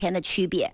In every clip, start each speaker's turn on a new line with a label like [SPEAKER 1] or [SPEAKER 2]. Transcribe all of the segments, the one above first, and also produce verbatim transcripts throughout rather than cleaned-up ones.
[SPEAKER 1] 天的区别。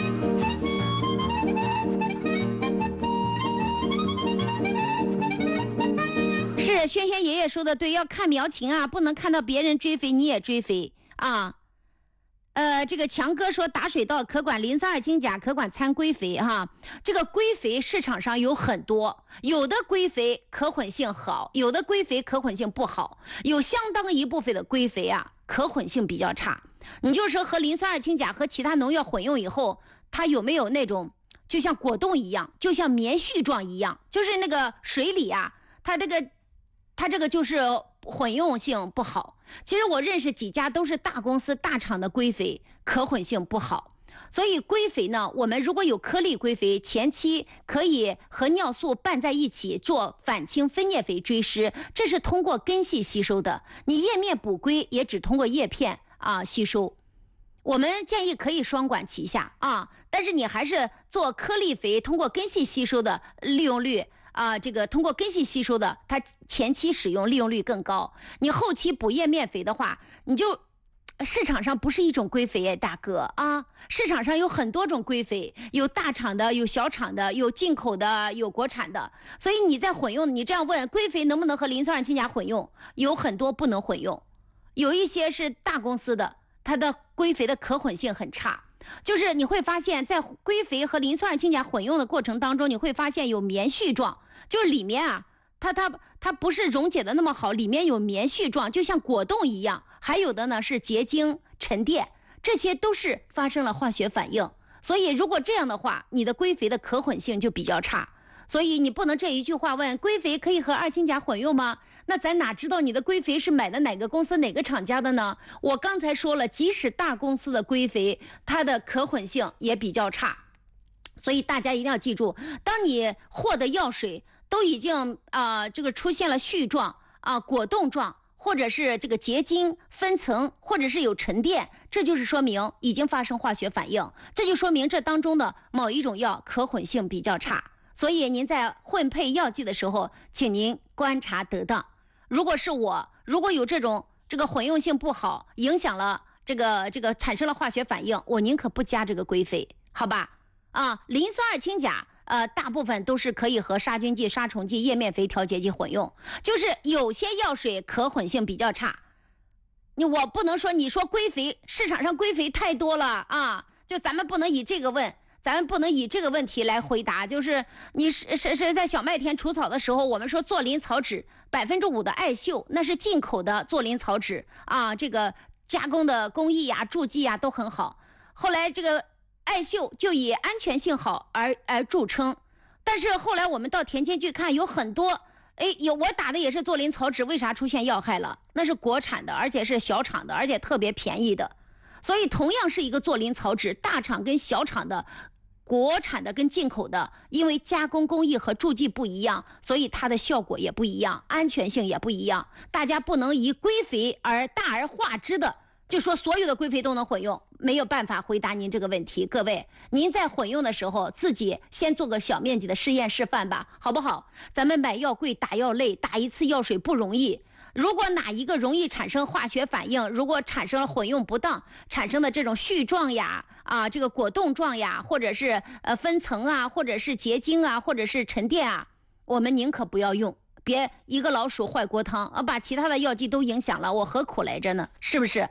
[SPEAKER 1] 是轩轩爷爷说的对，要看苗情啊，不能看到别人追肥你也追肥啊。呃，这个强哥说打水稻可管磷酸二氢钾，可管参硅肥哈。这个硅肥市场上有很多，有的硅肥可混性好，有的硅肥可混性不好，有相当一部分的硅肥啊可混性比较差。你就说和磷酸二氢钾和其他农药混用以后，它有没有那种就像果冻一样，就像棉絮状一样，就是那个水里啊，它这个它这个就是混用性不好。其实我认识几家都是大公司大厂的硅肥，可混性不好。所以硅肥呢，我们如果有颗粒硅肥，前期可以和尿素拌在一起做反氢分蘖肥追施，这是通过根系吸收的。你叶面补硅也只通过叶片啊吸收。我们建议可以双管齐下啊，但是你还是做颗粒肥，通过根系吸收的利用率啊，这个通过根系吸收的，它前期使用利用率更高。你后期补叶面肥的话，你就市场上不是一种硅肥哎，大哥啊，市场上有很多种硅肥，有大厂的，有小厂的，有进口的，有国产的。所以你在混用，你这样问硅肥能不能和磷酸二氢钾混用，有很多不能混用，有一些是大公司的，它的硅肥的可混性很差。就是你会发现在硅肥和磷酸二氢钾混用的过程当中，你会发现有棉絮状，就是里面啊它它它不是溶解的那么好，里面有棉絮状，就像果冻一样。还有的呢是结晶沉淀，这些都是发生了化学反应。所以如果这样的话，你的硅肥的可混性就比较差。所以你不能这一句话问硅肥可以和二氢钾混用吗？那咱哪知道你的硅肥是买的哪个公司哪个厂家的呢？我刚才说了，即使大公司的硅肥，它的可混性也比较差。所以大家一定要记住，当你获得药水都已经啊、呃、这个出现了絮状啊、呃、果冻状，或者是这个结晶分层，或者是有沉淀，这就是说明已经发生化学反应，这就说明这当中的某一种药可混性比较差。所以您在混配药剂的时候，请您观察得当。如果是我，如果有这种这个混用性不好，影响了这个这个产生了化学反应，我宁可不加这个硅肥，好吧？啊，磷酸二氢钾，呃，大部分都是可以和杀菌剂、杀虫剂、叶面肥、调节剂混用，就是有些药水可混性比较差。你我不能说你说硅肥，市场上硅肥太多了啊，就咱们不能以这个问。咱们不能以这个问题来回答，就是你是是是在小麦田除草的时候，我们说做磷草酯百分之五的艾秀，那是进口的做磷草酯啊，这个加工的工艺呀、助剂呀都很好。后来这个艾秀就以安全性好而而著称，但是后来我们到田间去看，有很多，哎，有我打的也是做磷草酯，为啥出现药害了？那是国产的，而且是小厂的，而且特别便宜的。所以同样是一个做磷草酯，大厂跟小厂的，国产的跟进口的，因为加工工艺和助剂不一样，所以它的效果也不一样，安全性也不一样。大家不能以硅肥而大而化之的就说所有的硅肥都能混用，没有办法回答您这个问题。各位，您在混用的时候，自己先做个小面积的试验示范吧，好不好？咱们买药贵，打药累，打一次药水不容易。如果哪一个容易产生化学反应，如果产生了混用不当产生的这种絮状呀啊这个果冻状呀，或者是呃分层啊，或者是结晶啊，或者是沉淀啊，我们宁可不要用，别一个老鼠坏锅汤啊，把其他的药剂都影响了，我何苦来着呢？是不是？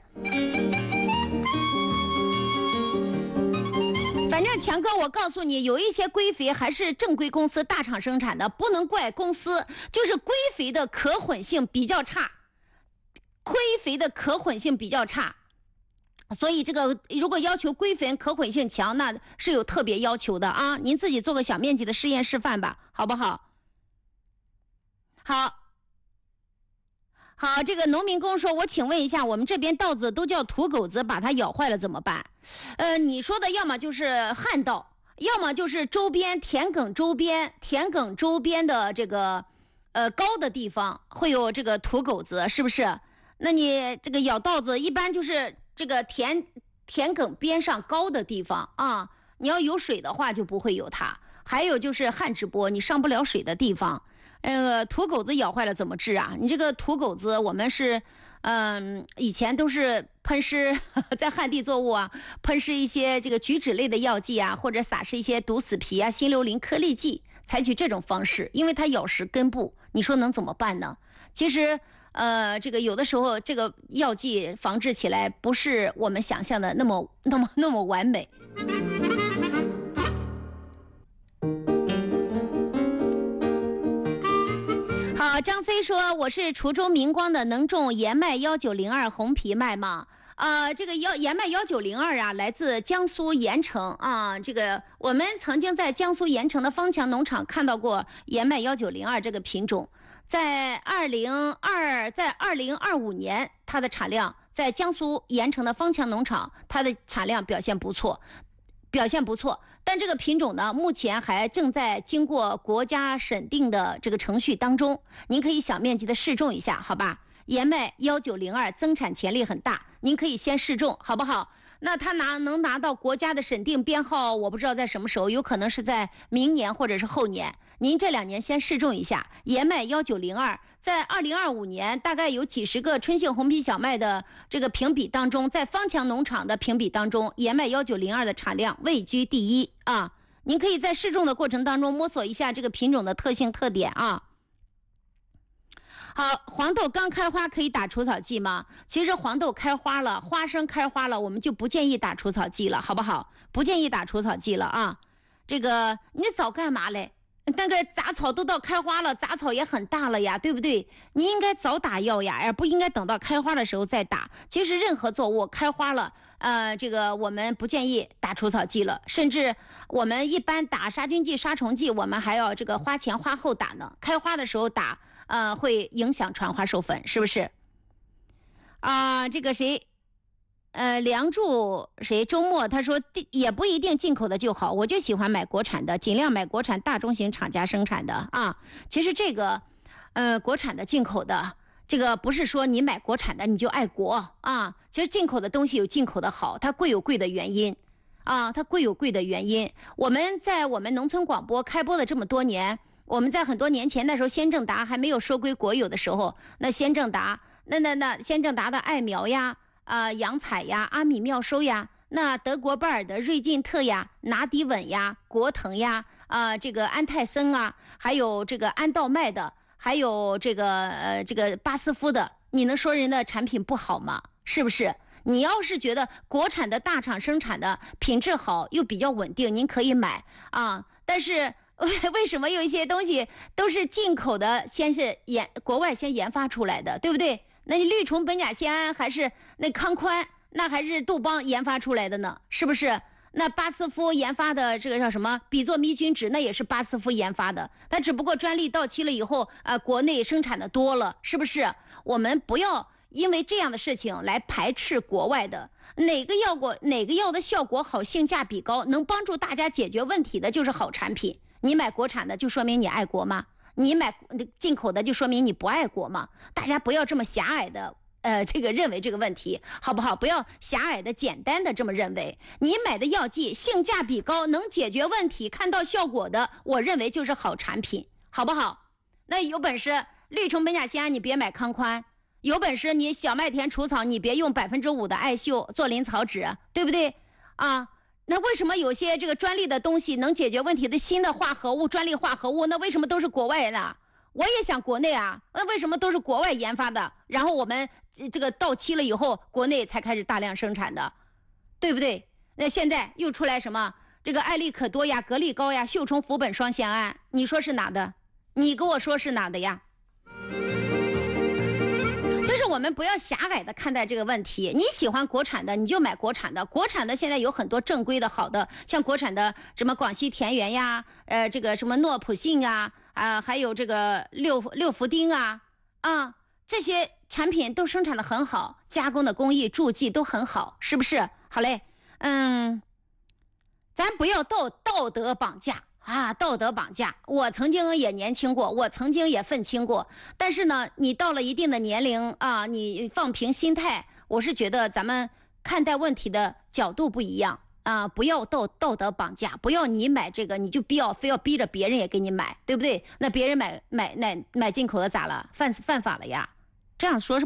[SPEAKER 1] 反正强哥，我告诉你，有一些硅肥还是正规公司大厂生产的，不能怪公司，就是硅肥的可混性比较差，硅肥的可混性比较差，所以这个如果要求硅肥可混性强，那是有特别要求的啊。您自己做个小面积的试验示范吧，好不好？好。好，这个农民工说，我请问一下，我们这边稻子都叫土狗子，把它咬坏了怎么办？呃，你说的要么就是旱稻，要么就是周边田埂周边田埂周边的这个呃高的地方会有这个土狗子，是不是？那你这个咬稻子一般就是这个田田埂边上高的地方啊，你要有水的话就不会有它。还有就是旱直播，你上不了水的地方。那个土狗子咬坏了怎么治啊？你这个土狗子，我们是，嗯，以前都是喷施在旱地作物啊，喷施一些这个菊酯类的药剂啊，或者撒施一些毒死皮啊、新硫磷颗粒剂，采取这种方式，因为它咬食根部，你说能怎么办呢？其实，呃，这个有的时候这个药剂防治起来不是我们想象的那么、那么、那么完美。好，张飞说我是滁州明光的能种盐麦幺九零二红皮麦吗？啊，这个幺盐麦幺九零二啊，来自江苏盐城啊。这个我们曾经在江苏盐城的方强农场看到过盐麦幺九零二这个品种，在二零二在二零二五年，它的产量在江苏盐城的方强农场，它的产量表现不错。表现不错，但这个品种呢，目前还正在经过国家审定的这个程序当中。您可以小面积的试种一下，好吧？盐麦幺九零二增产潜力很大，您可以先试种，好不好？那它拿能拿到国家的审定编号，我不知道在什么时候，有可能是在明年或者是后年。您这两年先试种一下盐麦幺九零二，在二零二五年大概有几十个春性红皮小麦的这个评比当中，在方强农场的评比当中，盐麦幺九零二的产量位居第一啊！您可以在试种的过程当中摸索一下这个品种的特性特点啊。好，黄豆刚开花可以打除草剂吗？其实黄豆开花了，花生开花了，我们就不建议打除草剂了，好不好？不建议打除草剂了啊！这个你早干嘛嘞？那个杂草都到开花了，杂草也很大了呀，对不对？你应该早打药呀，而不应该等到开花的时候再打。其实任何作物开花了，呃，这个我们不建议打除草剂了，甚至我们一般打杀菌剂、杀虫剂，我们还要这个花前花后打呢。开花的时候打，呃，会影响传花授粉，是不是？啊、呃，这个谁？呃，梁祝谁周末他说也不一定进口的就好，我就喜欢买国产的，尽量买国产大中型厂家生产的啊。其实这个，呃，国产的、进口的，这个不是说你买国产的你就爱国啊。其实进口的东西有进口的好，它贵有贵的原因啊，它贵有贵的原因。我们在我们农村广播开播的这么多年，我们在很多年前那时候，先正达还没有收归国有的时候，那先正达，那那那先正达的爱苗呀。啊、呃，洋彩呀，阿米妙收呀，那德国拜耳的瑞劲特呀，拿迪稳呀，国腾呀，啊、呃，这个安泰森啊，还有这个安道麦的，还有这个呃这个巴斯夫的，你能说人的产品不好吗？是不是？你要是觉得国产的大厂生产的品质好又比较稳定，您可以买啊。但是为什么有一些东西都是进口的，先是研国外先研发出来的，对不对？那你绿虫苯甲酰胺还是那康宽，那还是杜邦研发出来的呢，是不是？那巴斯夫研发的这个叫什么比作咪菌酯，那也是巴斯夫研发的，它只不过专利到期了以后，呃，国内生产的多了，是不是？我们不要因为这样的事情来排斥国外的，哪个药果哪个药的效果好，性价比高，能帮助大家解决问题的就是好产品。你买国产的就说明你爱国吗？你买进口的就说明你不爱国吗？大家不要这么狭隘的，呃，这个认为这个问题，好不好？不要狭隘的、简单的这么认为。你买的药剂性价比高，能解决问题、看到效果的，我认为就是好产品，好不好？那有本事绿虫苯甲酰胺你别买康宽，有本事你小麦田除草你别用百分之五的艾秀做淋草酯，对不对啊？那为什么有些这个专利的东西能解决问题的新的化合物、专利化合物，那为什么都是国外的？我也想国内啊，那为什么都是国外研发的？然后我们这个到期了以后，国内才开始大量生产的，对不对？那现在又出来什么这个艾利可多呀、格力高呀、溴虫辅苯双酰胺，你说是哪的？你给我说是哪的呀？就是我们不要狭隘的看待这个问题，你喜欢国产的你就买国产的，国产的现在有很多正规的好的，像国产的什么广西田园呀，呃，这个什么诺普信啊，啊、呃，还有这个六六福丁啊，啊，这些产品都生产的很好，加工的工艺、助剂都很好，是不是？好嘞，嗯，咱不要道道德绑架。啊，道德绑架！我曾经也年轻过，我曾经也愤青过。但是呢，你到了一定的年龄啊，你放平心态，我是觉得咱们看待问题的角度不一样啊，不要道道德绑架，不要你买这个你就必要非要逼着别人也给你买，对不对？那别人买买买买进口的咋了？犯犯法了呀？这样说是。